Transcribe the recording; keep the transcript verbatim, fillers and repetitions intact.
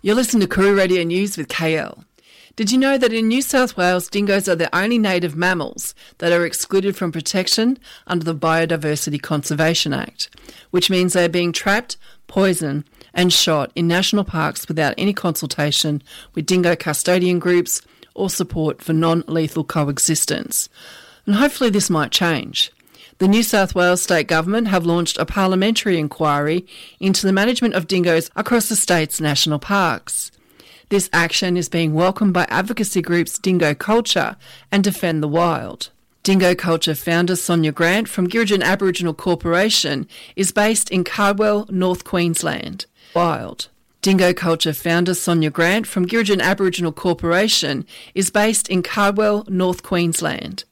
You're listening to Koori Radio News with K L. Did you know that in New South Wales, dingoes are the only native mammals that are excluded from protection under the Biodiversity Conservation Act, which means they are being trapped, poisoned and shot in national parks without any consultation with dingo custodian groups or support for non-lethal coexistence. And hopefully this might change. The New South Wales State Government have launched a parliamentary inquiry into the management of dingoes across the state's national parks. This action is being welcomed by advocacy groups Dingo Culture and Defend the Wild. Dingo Culture founder Sonia Grant from Girijan Aboriginal Corporation is based in Cardwell, North Queensland. Wild. Dingo Culture founder Sonia Grant from Girijan Aboriginal Corporation is based in Cardwell, North Queensland.